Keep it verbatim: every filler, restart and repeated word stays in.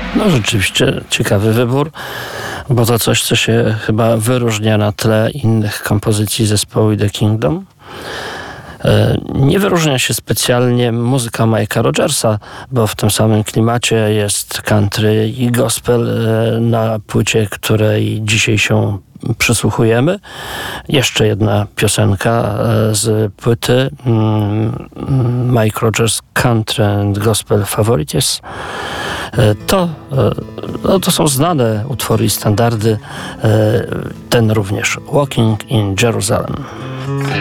No rzeczywiście ciekawy wybór, bo to coś, co się chyba wyróżnia na tle innych kompozycji zespołu The Kingdom. Nie wyróżnia się specjalnie muzyka Mike'a Rogersa, bo w tym samym klimacie jest country i gospel na płycie, której dzisiaj się przysłuchujemy. Jeszcze jedna piosenka z płyty Mike Rogers Country and Gospel Favorites. To, no to są znane utwory i standardy. Ten również Walking in Jerusalem.